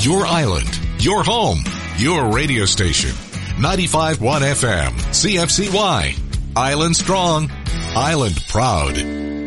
Your island, your home, your radio station. 95.1 FM, CFCY. Island strong, island proud.